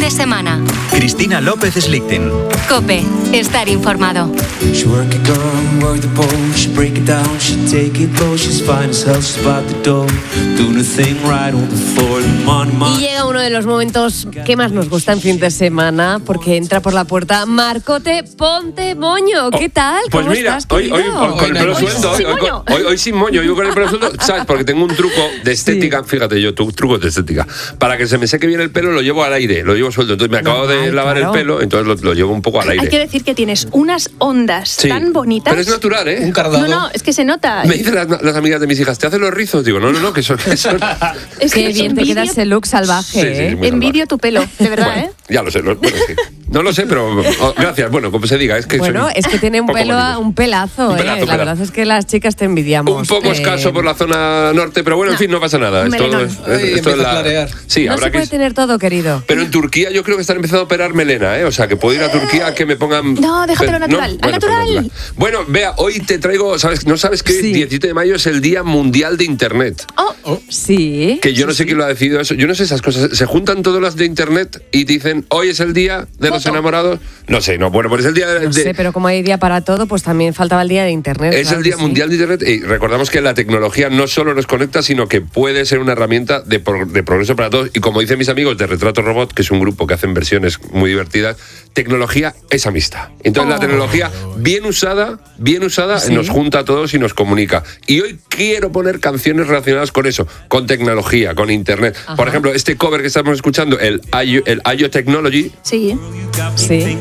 de semana. Cristina López Slichting. COPE. Estar informado. Y llega uno de los momentos que más nos gusta en fin de semana, porque entra por la puerta Marcote Ponte Moño. ¿Qué tal? Pues ¿Cómo mira, estás, hoy con el pelo suelto, hoy sin moño, yo con el pelo suelto, ¿sabes? Porque tengo un truco de estética, fíjate yo, trucos de estética. Para que se me seque bien el pelo, lo llevo al aire, lo llevo suelto. Entonces me acabo de lavar el pelo, entonces lo llevo un poco al aire. Hay que decir que tienes unas ondas tan bonitas. Pero es natural, ¿eh? Un cardado. No, es que se nota. Me dicen las amigas de mis hijas, ¿te hacen los rizos? Digo, no, que son... Es Qué bien te queda ese look salvaje, ¿eh? muy Envidio salvaje. tu pelo, de verdad, Bueno, ¿eh? ya lo sé, bueno, sí. No lo sé, pero gracias. Bueno, como se diga, es que Bueno, soy es que tiene un poco un pelazo, Un pelazo, La verdad es que las chicas te envidiamos. un poco escaso por la zona norte, pero bueno, en fin, no pasa nada. un Esto melenón. es Empieza a clarear. Sí, No habrá se puede que... tener todo, querido. Pero en Turquía yo creo que están empezando a operar melena, ¿eh? O sea, que puedo ir a Turquía a que me pongan... No, déjatelo natural, al natural. Bueno, vea, hoy te traigo, ¿no sabes que Sí. 17 de mayo es el Día Mundial de Internet? Sí. Que yo no sé quién lo ha decidido eso. Yo no sé esas cosas. Se juntan todas las de Internet y dicen, hoy es el Día de los Enamorados. No sé, bueno, pues es el día de... No sé, pero como hay día para todo, pues también faltaba el día de Internet. Es claro el Día que sí. Mundial de Internet y recordamos que la tecnología no solo nos conecta, sino que puede ser una herramienta de progreso para todos. Y como dicen mis amigos de Retrato Robot, que es un grupo que hacen versiones muy divertidas, tecnología es amistad. Entonces la tecnología bien usada, Sí. nos junta a todos y nos comunica. Y hoy quiero poner canciones relacionadas con eso, con tecnología, con Internet. Por ejemplo, este cover que estamos escuchando, el IO Technology, Sí. Sí.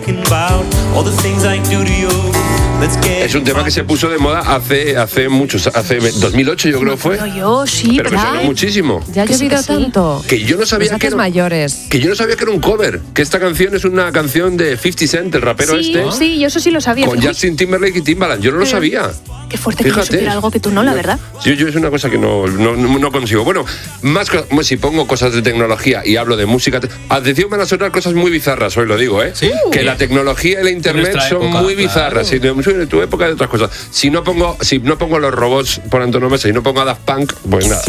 es un tema que se puso de moda hace 2008 yo creo que fue. Yo, sí, Pero me ¿verdad? sonó muchísimo. Ya ha Que sí, llovido que sí. tanto. Que yo no sabía Los que haces era, mayores. que yo no sabía que era un cover, que esta canción es una canción de 50 Cent, el rapero Sí, este, sí, yo eso sí lo sabía. con Uy, Justin Timberlake y Timbaland. Yo no lo sabía. Qué fuerte que yo Fíjate. supiera algo que tú no, la verdad. Yo es una cosa que no consigo. Bueno, si pongo cosas de tecnología y hablo de música, atención, van a sonar cosas muy bizarras, hoy lo digo, ¿eh? ¿Sí? Que la tecnología y la internet nuestra son época, muy bizarras. claro. Sí, de tu época y de otras cosas. Si no pongo los robots por antonomasia y no pongo a Daft Punk, pues nada.